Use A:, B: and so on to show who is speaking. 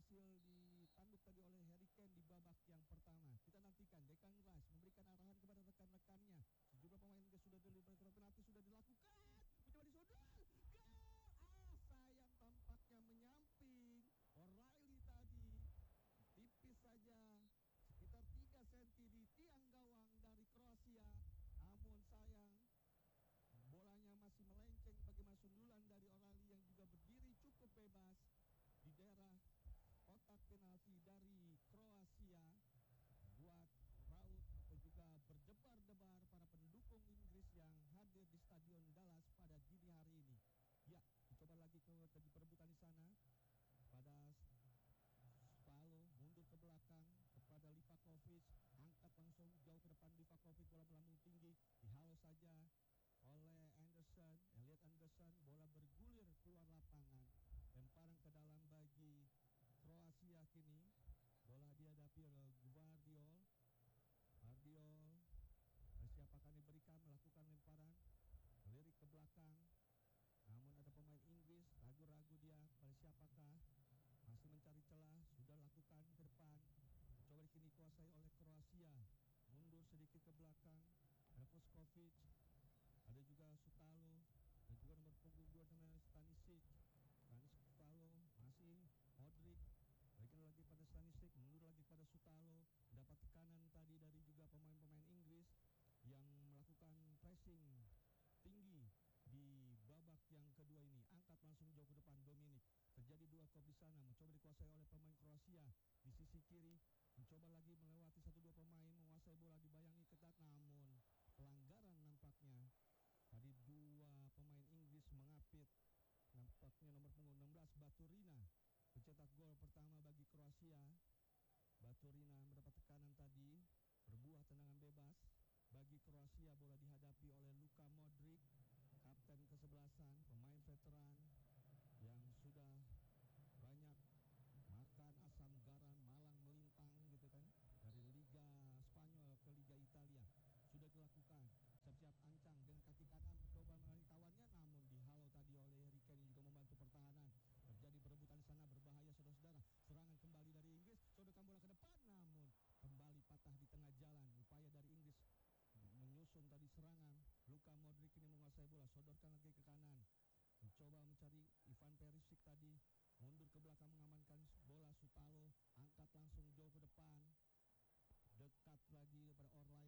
A: berhasil ditanduk tadi oleh Harry Kane di babak yang pertama. Kita nantikan Declan Rice memberikan arahan kepada rekan-rekannya. Sejumlah pemain sudah dilibatkan, penalti sudah dilakukan. Mencoba disodor. Gol! Sayang tampaknya menyamping. O'Reilly tadi tipis saja, sekitar 3 cm di tiang gawang dari Kroasia. Namun sayang, bolanya masih melenceng bagaimana sundulan dari O'Reilly yang juga berdiri cukup bebas di daerah kotak penalti dari Kroasia. Buat raut atau juga berdebar-debar para pendukung Inggris yang hadir di Stadion Dallas pada dini hari ini. Ya, coba lagi di perebutan di sana pada Spalo, mundur ke belakang kepada Livakovic, angkat langsung jauh ke depan. Livakovic, bola melambung tinggi, dihalau saja oleh Elliot Anderson. Bola bergulir keluar lapangan, lemparan ke dalam bagi Kroasia. Kini bola dihadapi oleh Gvardiol. Siapakah diberikan melakukan lemparan, melirik ke belakang, namun ada pemain Inggris ragu-ragu dia pada siapakah, masih mencari celah, sudah lakukan ke depan. Coba kini kuasai oleh Kroasia, mundur sedikit ke belakang. Ada Puskovic, ada juga Sutalo, dan juga nomor punggung 2 dengan Stanisic. Sutalo, masih Modric, balikan lagi pada Stanisic, mundur lagi pada Sutalo. Dapat tekanan tadi dari juga pemain-pemain Inggris yang melakukan pressing tinggi di babak yang kedua ini. Angkat langsung jauh ke depan Dominic. Terjadi dua kop di sana, mencoba dikuasai oleh pemain Kroasia di sisi kiri. Mencoba lagi melewati 1-2 pemain, menguasai bola, dibayangi ketat, namun pelanggaran nampaknya. Tadi dua pemain Inggris mengapit. Nampaknya nomor punggung 16 Baturina pencetak gol pertama bagi Kroasia. Baturina mendapat tekanan tadi, berbuah tendangan bebas bagi Kroasia. Bola dihadapi oleh Luka Modric, kapten kesebelasan, pemain veteran yang sudah banyak makan asam garam malang melintang gitu kan, dari Liga Spanyol ke Liga Italia. Sudah dilakukan, siap-siap ancang dengan kaki kanan mencoba menarik kawannya, namun dihalau tadi oleh Harry Kane juga membantu pertahanan. Terjadi perebutan di sana, berbahaya saudara-saudara. Serangan kembali dari Inggris, sodorkan bola ke depan, namun kembali patah di tengah jalan. Upaya dari Inggris menyusun tadi serangan. Luka Modric ini menguasai bola, sodorkan lagi ke kanan, mencoba mencari Ivan Perisic tadi, mundur ke belakang mengamankan bola. Sutalo angkat langsung jauh ke depan, dekat lagi kepada O'Reilly.